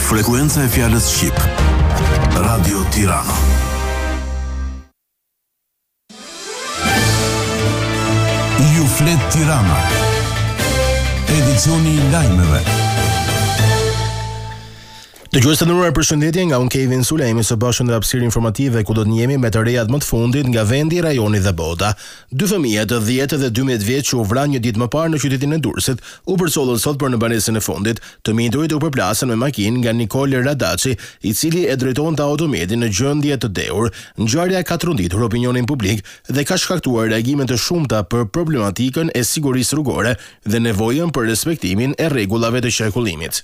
Frekuenca e fjalës shqip. Radio Tirana. Ju flet Tirana. Edicioni I lajmeve. Dëgjues të nderuar, përshëndetje nga unë Kevin Sulejmi, së bashku në hapësirë informative ku do të njihemi me të rejat më të fundit nga vendi, rajoni dhe bota. 2 fëmijë të 10 dhe 12 vjeç që u vranë një ditë më parë në qytetin e Durrësit u përsollën sot për në banesën e fundit. Të mindurit u përplasën me makinë nga Nikol Radaçi, I cili e drejtonte autometin në gjendje të dehur. Ngjarja ka tronditur opinionin publik dhe ka shkaktuar reagime të shumta për problematikën e sigurisë rrugore dhe nevojën për respektimin e rregullave të qarkullimit.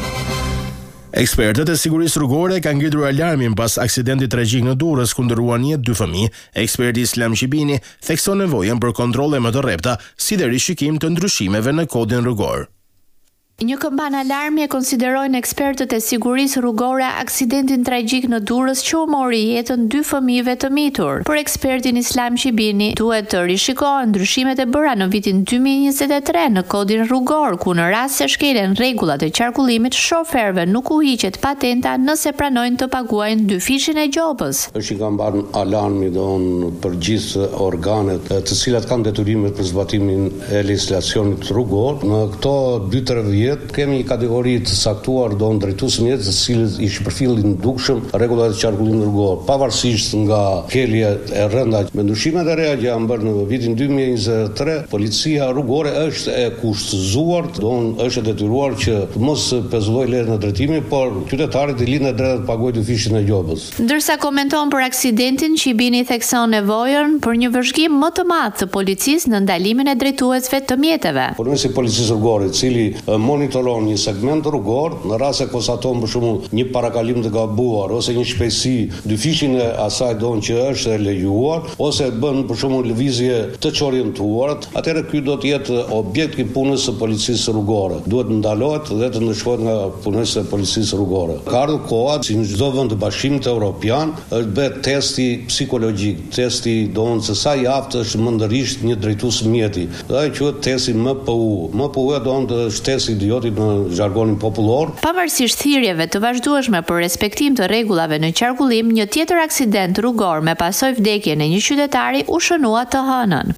Ekspertët e sigurisë rrugore kanë ngritur alarmin pas aksidentit tragjik në Durrës ku ndërruan jetë 2 fëmijë. Eksperti Islam Shibini thekson nevojën për kontrolle më të rrepta, si dhe rishikim të ndryshimeve në kodin rrugor. Një këmban alarmi e konsiderojnë ekspertët e sigurisë rrugore aksidentin tragjik në Durrës që u mori jetën 2 fëmijëve të mitur. Për ekspertin Islam Shibini, duhet të rishikohen ndryshimet e bëra në vitin 2023 në kodin rrugor, ku në rast se shkelen rregullat e qarkullimit, shoferëve nuk u hiqet patenta nëse pranojnë të paguajnë 2 fishin e gjobës. Është një këmban alarmi për gjithë organet të cilat kanë detyrimet për zbatimin e legjislacionit rrugor. Në këto 2-3 vjet kemi një kategori të saktuar drejtues mjet të cilët I shpërfillin dukshëm rregullat e qarkullimit rrugor, pavarësisht nga kelje e rënda. Me ndryshimet e reja që janë bërë në vitin 2023, policia rrugore është e kushtëzuar, është e detyruar që mos pezullojë lejen e drejtimit, por qytetarit I linë drejt të paguajë 2 fishin e gjobës. Ndërsa komenton për aksidentin, Shibini thekson nevojën për një vëzhgim më të madh të policisë në ndalimin e drejtuesve të mjeteve. Punësi policisë rrugore, I cili monitoron një segment rrugor, në rast se konstaton për shembull një parakalim të gabuar ose një shpejtësi 2 fishin e asaj që është e lejuar, ose bën për shembull lëvizje të çorientuar, atëherë ky do të jetë objekt I punës së policisë rrugore. Duhet ndalohet dhe të ndëshkohet nga punësit e policisë rrugore. Ka ardhur koha, si në çdo vend të Bashkimit Evropian, është bërë testi psikologjik, testi se sa I aftë është mendërisht një drejtues mjeti. Dhe ai quhet testi MPU. MPU është testi idiotit në zhargonin popullor. Pavarësisht thirrjeve të vazhdueshme për respektim të rregullave në qarkullim, një tjetër aksident rrugor me pasojë vdekjen e një qytetari u shënua të hënën.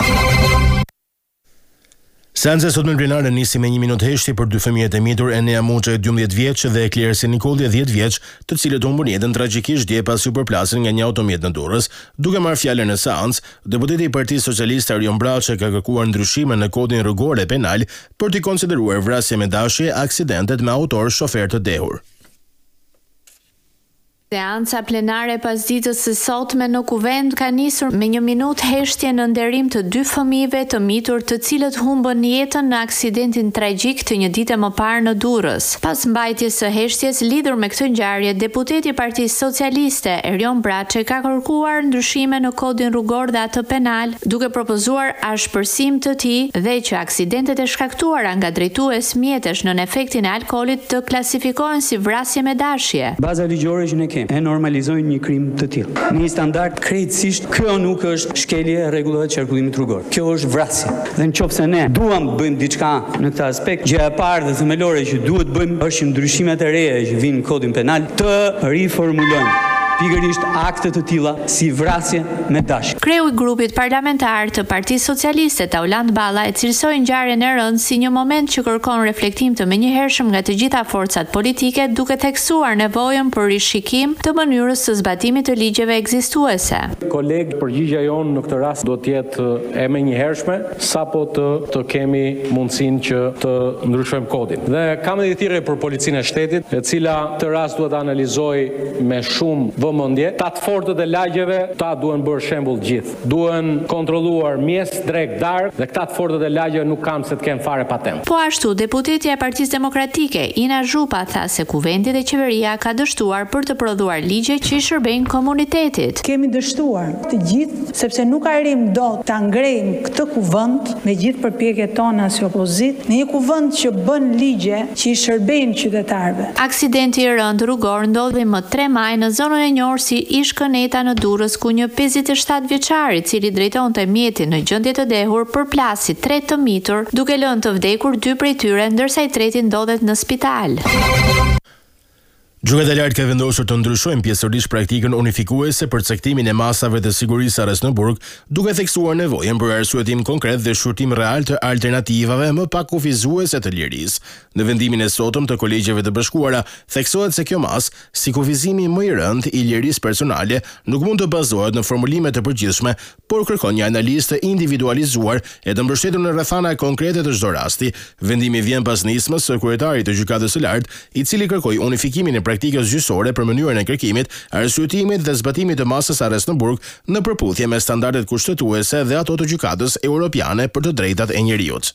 Seanca sot në plenare nisi me 1 minutë heshtje për 2 fëmijët e mitur, Enea Muçe 12 vjeç dhe Klersi Nikolli 10 vjeç, të cilët u humbën jetën tragjikisht dje pas u përplasën nga një automet në Durrës. Duke marrë fjalën në seancë, deputeti I Partisë Socialiste Arion Braçe ka kërkuar ndryshime në kodin rrugor e penal për të konsideruar vrasje me dashje, aksidentet me autor shofer të dehur. Seanca plenare pas ditës së sotme në Kuvend ka nisur me 1 minutë heshtje në nderim të 2 fëmijëve të mitur të cilët humbën jetën në aksidentin tragjik të një dite më parë në Durrës. Pas mbajtjes së heshtjes lidhur me këtë ngjarje, deputeti I Partisë Socialiste Arion Braçe ka kërkuar ndryshime në kodin rrugor dhe atë penal, duke propozuar ashpërsim të tij dhe që aksidentet e shkaktuara nga drejtues mjetesh nën efektin e alkoolit të klasifikohen si vrasje me dashje. Baza ligjore që ne e normalizojnë një krim të tillë. Në një standard krejtësisht kjo nuk është shkelje e rregullave të qarkullimit rrugor. Kjo është vrasje. Dhe nëse ne duam bëjmë diçka në këtë aspekt, gjëja e parë dhe themelore që duhet bëjmë është që ndryshimet e reja që vinë në kodin penal të riformulojnë pikërisht akte të tilla si vrasje me dashje. Kreu I grupit parlamentar të Partisë Socialiste Tauland Balla e cilësoi ngjarjen e rëndë si një moment që kërkon reflektim të menjëhershëm nga të gjitha forcat politike, duke theksuar nevojën për rishikim të mënyrës së zbatimit të ligjeve ekzistuese. Koleg, përgjigjja jonë në këtë rast do të jetë e menjëhershme, sapo të kemi mundësinë që të ndryshojmë kodin. Dhe kam edhe thirrje për policinë e shtetit, e cila këtë rast duhet analizoj me shumë vëmendje. Platformat e lagjeve, ta duhen bërë shembull gjithë. Duhen kontrolluar mjes, drek, darkë dhe këta fortet e lagjeve nuk kanë se të kenë fare patent. Po ashtu, deputetja e Partisë Demokratike, Ina Zhupa, tha se kuvendi dhe qeveria ka dështuar për të prodhuar ligje që I shërbejnë komunitetit. Kemi dështuar të gjithë, sepse nuk arrim dot ta ngrejmë këtë kuvend me gjithë përpjekjet tona si opozit, në një kuvend që bën ligje që I shërbejnë qytetarëve. Aksidenti I rënd rrugor ndodhi më 3 maj në zonën e njohur si Ishkëneta në Durrës, ku një 57 vjeçar I cili drejtonte mjetin në gjendje të dehur përplasi 3 të mitur, duke lënë të vdekur 2 prej tyre, ndërsa I treti ndodhet në spital. Gjykata e lartë ka vendosur të ndryshojnë pjesërisht praktikën unifikuese për caktimin e masave të sigurisë arrest në burg, duke theksuar nevojën për arsyetim konkret dhe shqyrtim real të alternativave më pak kufizuese të lirisë. Në vendimin e sotëm të kolegjeve të bashkuara, theksohet se kjo masë, si kufizimi më i rëndë i lirisë personale, nuk mund të bazohet në formulime të përgjithshme, por kërkon një analizë të individualizuar e të mbështetur në rrethana konkrete të çdo rasti. Vendimi vjen pas nismës së kryetarit të gjykatës së lartë, i cili kërkoi unifikimin e praktikës gjyqësore për mënyrën e kërkimit, arsyetimit dhe zbatimit të masës arrest në burg në përputhje me standardet kushtetuese dhe ato të gjykatës europiane për të drejtat e njerëzit.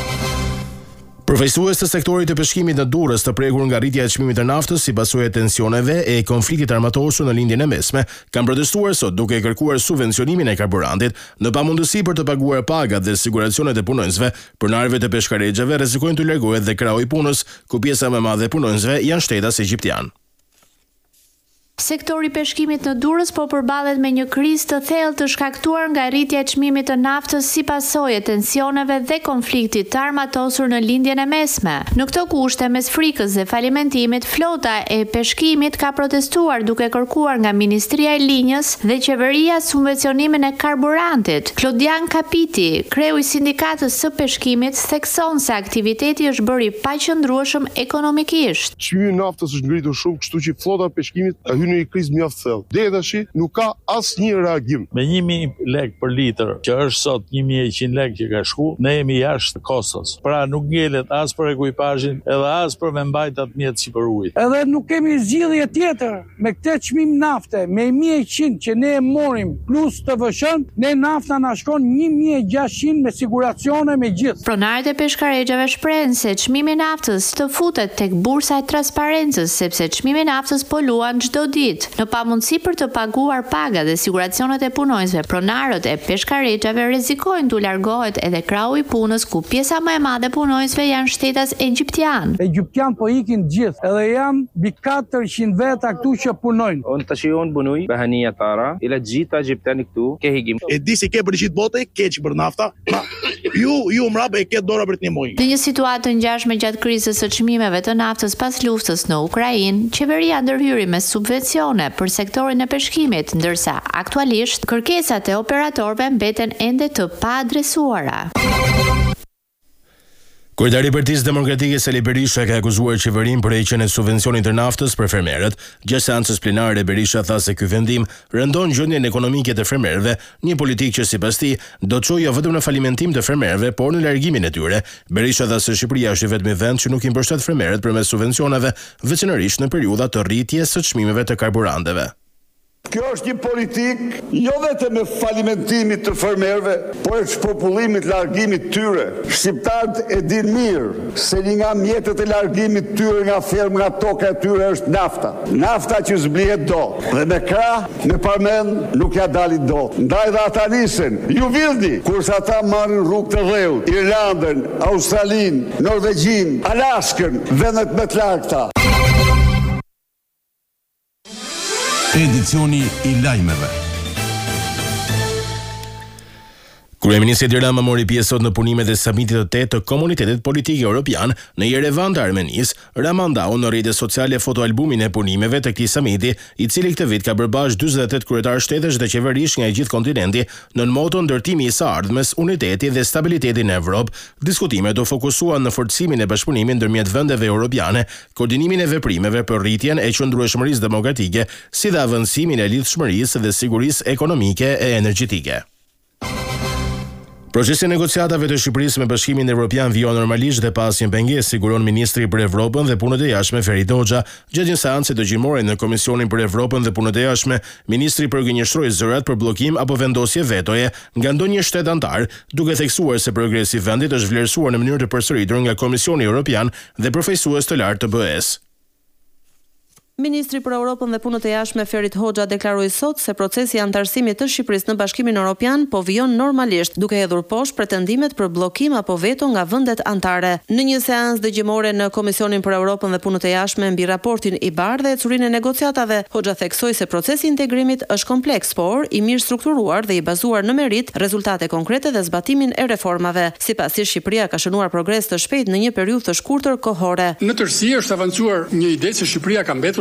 Përfaqësues të sektorit të peshkimit në Durrës të prekur nga rritja e çmimit të naftës si pasojë e tensioneve e konfliktit armatosur në lindjen e mesme, kanë protestuar sot duke kërkuar subvencionimin e karburantit, në pamundësi për të paguar pagat dhe siguracionet e punonjësve. Pronarëve të peshkarexhave rrezikojnë të largohet dhe krau i punës, ku pjesa më e madhe e punonjësve janë shtetas egjiptian. Sektori i peshkimit në Durrës po përballet me një krizë të thellë të shkaktuar nga rritja e çmimit të naftës si pasojë e tensioneve dhe konfliktit të armatosur në lindjen e mesme. Në këto kushte, mes frikës dhe falimentimit, flota e peshkimit ka protestuar duke kërkuar nga Ministria e Linjës dhe qeveria subvencionimin e karburantit. Klodian Kapiti, kreu i sindikatës së peshkimit, thekson se aktiviteti është bërë i paqëndrueshëm ekonomikisht. Çmimi i naftës është ngritur shumë, kështu që flota e peshkimit në një krizë mjaft thellë. Deri tash nuk ka asnjë reagim. Me 1000 lekë për litër, që është sot 1100 lekë që ka shku, ne jemi jashtë kostos. Pra nuk ngjelet as për ekuipazhin, edhe as për me mbajt atë mjet si për ujë. Edhe nuk kemi zgjidhje tjetër me këtë çmim nafte, me 1100 që ne e morim plus të vëshën, ne nafta na shkon 1600 me siguracione me gjithë. Pronarët e peshkarexhave shprehen se çmimi i naftës të futet tek bursa e transparencës, sepse çmimi i naftës po luan çdo në pamundësi për të paguar pagat dhe siguracionet e punonjësve, pronarët e peshkarexhave rrezikojnë të largohet edhe krau i punës, ku pjesa më e madhe e punonjësve janë shtetas egjiptian. Egjiptian po ikin gjithë, edhe janë mbi 400 veta këtu që punojnë. Unë tash punoj bahania tara, ila gjitha egjiptiani këtu ke higim. E di se ke përgjithë bote, ke që për nafta, ju mrapa e ke dora për të ndihmuar. Në një situatë të ngjashme gjatë krizës së çmimeve të naftës pas luftës në Ukrainë, qeveria ndërhyri me subvencione për sektorin e peshkimit, ndërsa aktualisht kërkesat e operatorëve mbeten ende të paadresuara. Kryetari i Partisë Demokratike Sali Berisha ka akuzuar qeverinë për heqjen e subvencionit të naftës për fermerët. Gjatë seancës plenare, Berisha tha se ky vendim rëndon gjendjen ekonomike të fermerëve, një politikë që sipas tij do të çojë jo vetëm në falimentim të fermerëve, por në largimin e tyre. Berisha tha se Shqipëria është i vetmi vend që nuk i mbështet fermerët përmes subvencioneve, veçanërisht në periudha të rritjes së çmimeve të karburanteve. Kjo është një politikë jo vetëm me falimentimit të fermerëve, por e shpopullimit, largimit tyre. Shqiptarët e din mirë se një nga mjetet e largimit tyre nga fermë, nga toka e tyre është nafta. Nafta që zblihet dot. Dhe me krah, me parmen, nuk ja dalit dot. Ndaj dhe ata nisen, ju villni, kurse ata marrin rrugë të rrehut, Irlandën, Australinë, Norvegjin, Alaskën, vendet më të largëta. Edicioni i lajmeve. Kryeministri Edi Rama mori pjesë sot në punimet e samitit të 8 të Komunitetit Politik Evropian në Yerevan të Armenisë. Rama ndau në rrjetet sociale fotoalbumin e punimeve të këtij samiti, i cili këtë vit ka bërë bashkë 48 kryetar shtetesh dhe qeverish nga i gjithë kontinenti në moton ndërtimi i së ardhmes, uniteti dhe stabiliteti në Evropë. Diskutimet u fokusuan në forcimin e bashkëpunimit ndërmjet vendeve europiane, koordinimin e veprimeve për rritjen e qëndrueshmërisë demokratike, si dhe avancimin e lidhshmërisë dhe sigurisë ekonomike e energjetike. Procesi i negociatave të Shqipërisë me Bashkimin Evropian vijon normalisht dhe pas një pengesë, siguron ministri për Evropën dhe punët e jashtme Ferit Hoxha. Gjatë një seance të gjymore në Komisionin për Evropën dhe punët e jashtme, ministri përgënjeshtroi zërat për bllokim apo vendosje vetoje nga ndonjë shtet antar, duke theksuar se progresi i vendit është vlerësuar në mënyrë të përsëritur nga Komisioni Evropian dhe përfaqësues të lartë të BE-s. Ministri për Europën dhe punët e jashtme Ferit Hoxha deklaroi sot se procesi i antarësimit të Shqipërisë në Bashkimin Evropian po vijon normalisht, duke hedhur poshtë pretendimet për bllokim apo veto nga vendet anëtare. Në një seancë dëgjimore në Komisionin për Europën dhe punët e jashtme mbi raportin i bardhë dhe ecurinë e negociatave, Hoxha theksoi se procesi i integrimit është kompleks, por i mirë strukturuar dhe i bazuar në merit, rezultate konkrete dhe zbatimin e reformave. Sipas tij, Shqipëria ka shënuar progres të shpejt në një periudhë të shkurtër kohore. Në tërësi është avancuar një ide se Shqipëria ka mbetur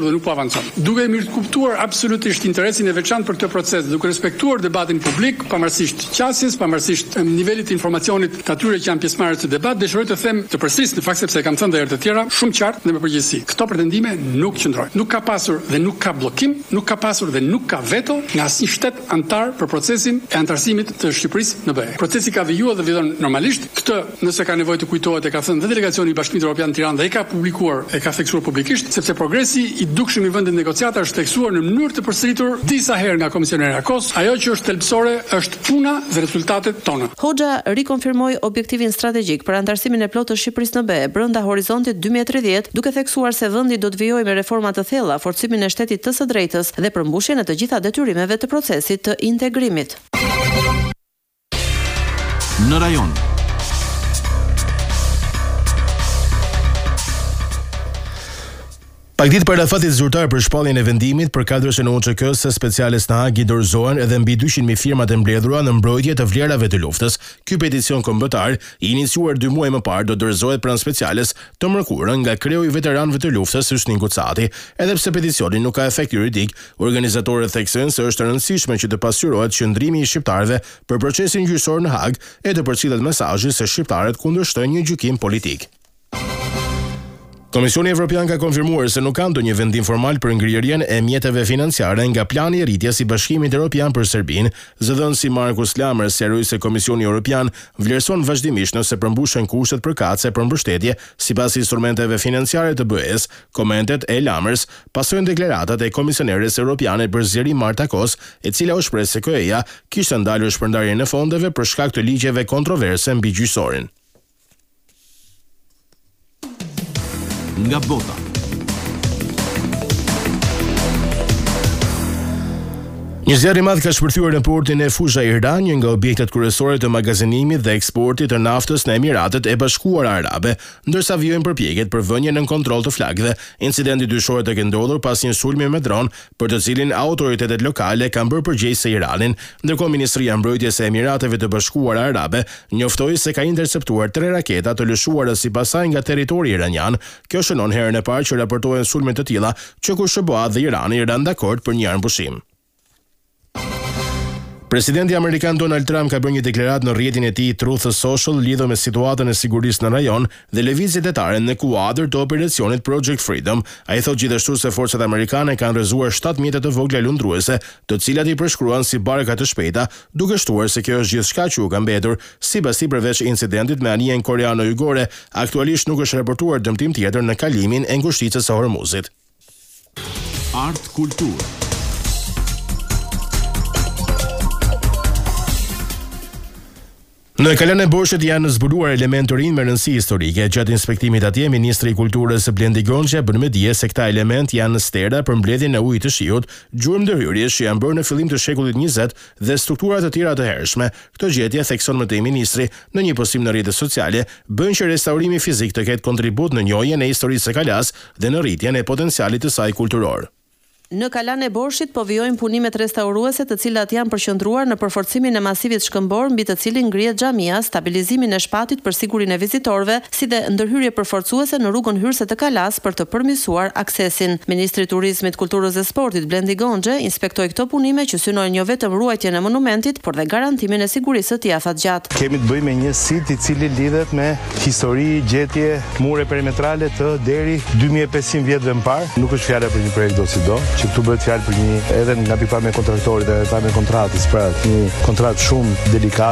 dhe nuk po avancon. Duke mirë kuptuar absolutisht interesin e veçantë për këtë proces, duke respektuar debatin publik, pavarësisht qasjes, pavarësisht nivelit të informacionit të atyre që janë pjesëmarrës të debat, dëshiroj të them të përsëris në fakt sepse kam thënë edhe herë të tjera, shumë qartë dhe me përgjegjësi. Këto pretendime nuk qëndrojnë. Nuk ka pasur dhe nuk ka bllokim, nuk ka pasur dhe nuk ka veto nga asnjë shtet antar për procesin e antarësimit të Shqipërisë në BE. Procesi ka vijuar dhe vijon normalisht. Këtë, nëse ka nevojë të kujtohet, e ka thënë dhe delegacioni i Bashkimit Evropian në Tiranë dhe e ka publikuar, e ka theksuar publikisht, sepse progresi i dukshëm i vendit negociata është theksuar në mënyrë të përsëritur disa herë nga komisioneri Akos. Ajo që është thelbësore është puna dhe rezultatet tona. Hoxha rikonfirmoi objektivin strategjik për antarësimin e plotë të Shqipërisë në BE brenda horizontit 2030, duke theksuar se vendi do të vijojë me reforma të thella, forcimin e shtetit të së drejtës dhe përmbushjen e të gjitha detyrimeve të procesit të integrimit. Në rajon. Pak ditë për afatit zyrtar për shpalljen e vendimit për kadrës e OÇK-s speciales në Hag i dorëzohen edhe mbi 200.000 firmat e mbledhura në mbrojtje të vlerave të luftës. Ky peticion kombëtar, i iniciuar 2 muaj më parë, do dorëzohet pranë speciales të mërkurën nga kreu i veteranëve të luftës Hysnin Kucati. Edhe pse peticioni nuk ka efekt juridik, organizatorët theksojnë se është e rëndësishme që të pasqyrohet qëndrimi i shqiptarëve për procesin gjyqësor në Hag e të përcjellet mesazhi se shqiptarët kundërshtojnë një gjykim politik. Komisioni Evropian ka konfirmuar se nuk ka ndonjë vendim formal për ngrirjen e mjeteve financiare nga plani i rritjes i Bashkimit Evropian për Serbinë. Zëdhënësi Markus Lamër sqaroi se Komisioni Evropian vlerëson vazhdimisht nëse përmbushen kushtet përkatëse për mbështetje sipas instrumenteve financiare të BE-s. Komentet e Lamërs pasojnë deklaratat e Komisioneres Evropiane për zgjerim Marta Kos, e cila u shpreh se KE-ja kishte ndalur shpërndarjen e fondeve për shkak të ligjeve kontroverse mbi gjyqësorin. Nga bota. Një zjarr i madh ka shpërthyer në portin e Fusha Iran, një nga objektet kryesore të magazinimit dhe eksportit të naftës në Emiratet e Bashkuara Arabe, ndërsa vijojnë përpjekjet për vënien nën kontroll të flakëve. Incidenti dyshore të ndodhur pas një sulmi me dron, për të cilin autoritetet lokale kanë bërë përgjegjësi Iranin, ndërkohë Ministria e Mbrojtjes e Emirateve të Bashkuara Arabe njoftoi se ka interceptuar 3 raketa të lëshuara sipas saj nga territori iranian. Kjo shënon herën e parë që raportohen sulme të tilla që Kushëboa dhe Irani janë dakord për një armëpushim. Presidenti amerikan Donald Trump ka bërë një deklaratë në rrjetin e tij Truth Social lidhur me situatën e sigurisë në rajon dhe lëvizjet etare në kuadër të operacionit Project Freedom. Ai thotë gjithashtu se forcat amerikane kanë rrezuar 7 mjete të vogla lundruese, të cilat i përshkruan si barka të shpejta, duke shtuar se kjo është gjithçka që u ka mbetur. Sipas tij, përveç incidentit me anijen koreano-ujgore, aktualisht nuk është raportuar dëmtim tjetër në kalimin e ngushticës së Hormuzit. Art kulturë. Në Kalan e Boshit janë zbuluar elementë të rinj me rëndësi historike. Gjatë inspektimit atje, Ministri i Kulturës Blendi Gonxha bën me dije se këta elementë janë stera për mbledhjen e ujit të shiut, gjurmë ndërhyrjes që janë bërë në fillim të shekullit 20 dhe struktura të tjera të hershme. Këtë gjetje thekson më tej ministri në një postim në rrjetet sociale, bën që restaurimi fizik të ketë kontribut në njohjen e historisë së Kalas dhe në rritjen e potencialit të saj kulturor. Në Kalan e Boshit po vijojnë punimet restauruese, të cilat janë përqendruar në përforcimin e masivit shkëmbor mbi të cilin ngrihet xhamia, stabilizimin e shpatit për sigurinë e vizitorëve, si dhe ndërhyrje përforcuese në rrugën hyrëse të Kalas për të përmirësuar aksesin. Ministri i Turizmit, Kulturës dhe Sportit Blendi Gonxha inspektoi këto punime që synojnë jo vetëm ruajtjen e monumentit, por dhe garantimin e sigurisë së tij afatgjat. Kemi të bëjmë me një sit i cili lidhet me histori, gjetje, mure perimetrale të deri 2500 vjetëve më parë. Nuk është fjala për një projekt do si do, që këtu bëhet fjalë për një edhe nga pikpamja e kontraktorit edhe nga pikpamja e kontratës, pra një kontratë shumë delikate.